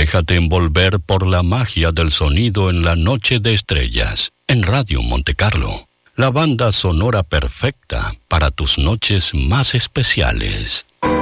Déjate envolver por la magia del sonido en la noche de estrellas, en Radio Monte Carlo. La banda sonora perfecta para tus noches más especiales.